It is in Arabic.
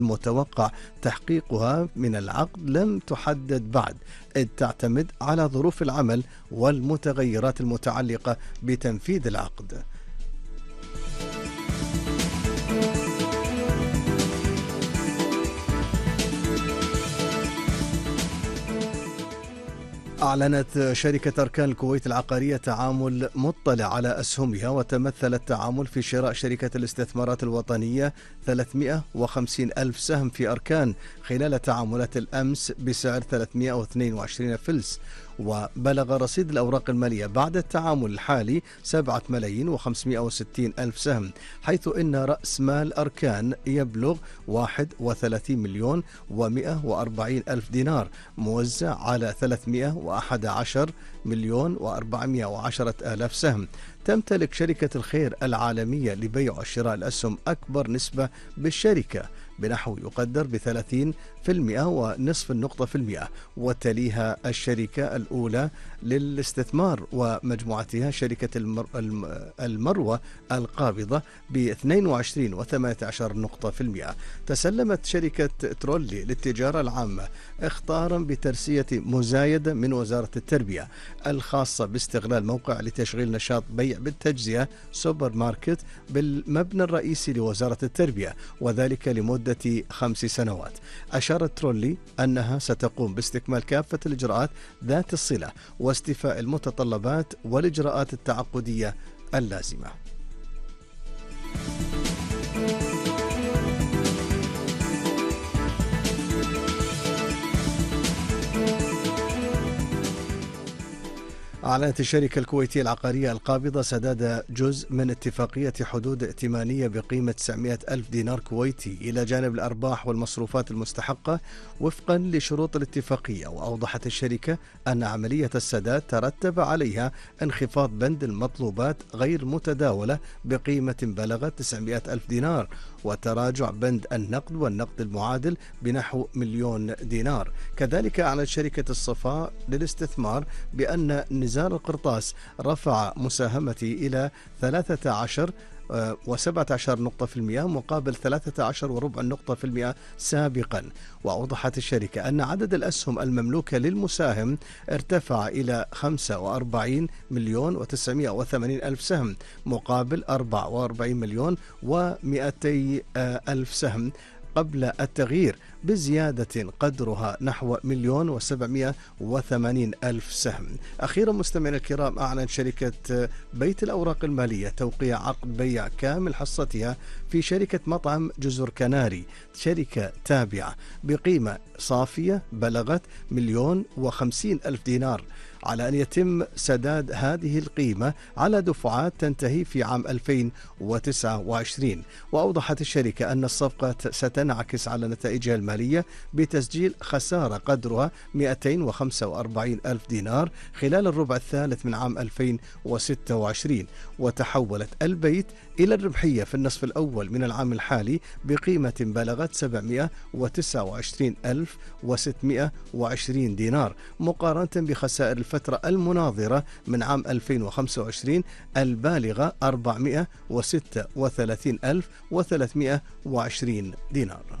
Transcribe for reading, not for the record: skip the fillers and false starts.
المتوقع تحقيقها من العقد لم تحدد بعد، إذ تعتمد على ظروف العمل والمتغيرات المتعلقة بتنفيذ العقد. أعلنت شركة أركان الكويت العقارية تعامل مطلع على أسهمها، وتمثل التعامل في شراء شركة الاستثمارات الوطنية 350 ألف سهم في أركان خلال تعاملات الأمس بسعر 322 فلس. وبلغ رصيد الأوراق المالية بعد التعامل الحالي 7,560,000 سهم، حيث إن رأس مال أركان يبلغ 31,140,000 دينار، موزع على 311,410,000 سهم. تمتلك شركة الخير العالمية لبيع وشراء الأسهم أكبر نسبة بالشركة بنحو يقدر ب30% ونصف النقطة في المئة، وتليها الشركة الأولى للاستثمار ومجموعتها شركة المروة القابضة ب22.18 نقطة في المئة. تسلمت شركة ترولي للتجارة العامة اخطارا بترسية مزايدة من وزارة التربية الخاصة باستغلال موقع لتشغيل نشاط بيع بالتجزئة سوبر ماركت بالمبنى الرئيسي لوزارة التربية، وذلك لمدة 5 سنوات. أشارت ترولي أنها ستقوم باستكمال كافة الإجراءات ذات الصلة واستيفاء المتطلبات والإجراءات التعاقدية اللازمة. أعلنت الشركة الكويتية العقارية القابضة سداد جزء من اتفاقية حدود ائتمانية بقيمة 900 ألف دينار كويتي إلى جانب الأرباح والمصروفات المستحقة وفقا لشروط الاتفاقية. وأوضحت الشركة أن عملية السداد ترتب عليها انخفاض بند المطلوبات غير متداولة بقيمة بلغت 900 ألف دينار، وتراجع بند النقد والنقد المعادل بنحو 1,000,000 دينار. كذلك أعلنت شركة الصفاء للاستثمار بأن نزار القرطاس رفع مساهمتي إلى 13.17 نقطة في المئة مقابل 13.4 نقطة في المئة سابقا. وأوضحت الشركة أن عدد الأسهم المملوكة للمساهم ارتفع إلى 45,980,000 سهم مقابل 44,200,000 سهم قبل التغيير، بزيادة قدرها نحو 1,780,000 سهم. أخيرا مستمعينا الكرام، أعلن شركة بيت الأوراق المالية توقيع عقد بيع كامل حصتها في شركة مطعم جزر كناري، شركة تابعة بقيمة صافية بلغت 1,050,000 دينار، على أن يتم سداد هذه القيمة على دفعات تنتهي في عام 2029. وأوضحت الشركة أن الصفقة ستنعكس على نتائجها المالية بتسجيل خسارة قدرها 245,000 دينار خلال الربع الثالث من عام 2026. وتحولت البيت إلى الربحية في النصف الأول من العام الحالي بقيمة بلغت 729,620 دينار، مقارنة بخسائر الفترة المناظرة من عام 2025 البالغة 436,320 دينار.